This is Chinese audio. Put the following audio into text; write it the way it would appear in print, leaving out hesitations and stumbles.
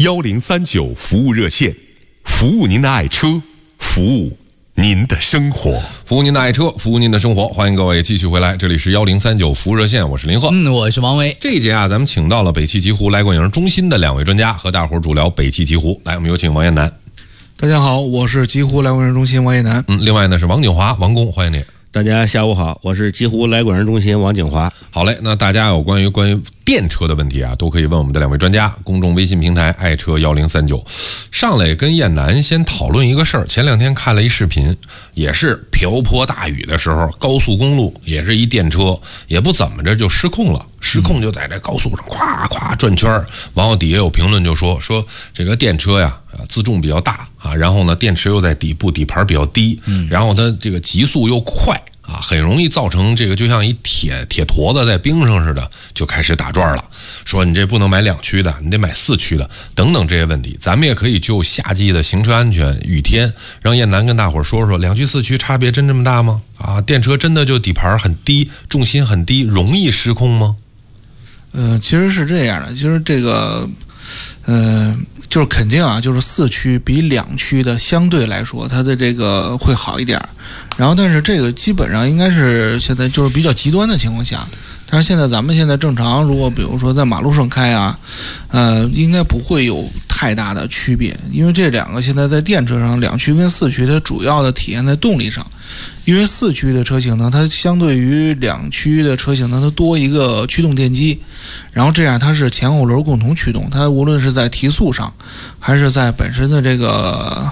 1039服务热线，服务您的爱车，服务您的生活， 服务您的爱车，服务您的生活。欢迎各位继续回来，这里是1039服务热线，我是林鹤， 我是王维。 这一节啊，咱们请到了北汽极狐来冠营中心的2位专家，和大伙儿主聊北汽极狐。来，我们有请王彦南。 大家好，我是极狐来冠营中心王彦南。 另外呢是王景华，王工，欢迎你。 大家下午好，我是极狐来冠营中心王景华。 好嘞，那大家有关于电车的问题啊，都可以问我们的2位专家。公众微信平台爱车1039，上来跟彦南先讨论一个事儿。前2天看了一视频，也是瓢泼大雨的时候，高速公路也是一电车，也不怎么着就失控了，就在这高速上咵咵转圈儿。然后底下有评论就说这个电车呀，自重比较大啊，然后呢电池又在底部，底盘比较低，然后它这个极速又快。啊，很容易造成这个就像一铁坨子在冰上似的，就开始打转了。说你这不能买2驱的，你得买4驱的，等等这些问题，咱们也可以就夏季的行车安全、雨天，让彦南跟大伙儿说2驱4驱差别真这么大吗？啊，电车真的就底盘很低，重心很低，容易失控吗？ 其实是这样的，就是这个，就是肯定啊，就是4驱比2驱的相对来说，它的这个会好一点。然后，但是这个基本上应该是现在就是比较极端的情况下。但是咱们现在正常，如果比如说在马路上开啊，应该不会有太大的区别，因为这2个现在在电车上，2驱跟4驱，它主要的体现在动力上。因为4驱的车型呢，它相对于2驱的车型呢，它多一个驱动电机，然后这样它是前后轮共同驱动，它无论是在提速上，还是在本身的这个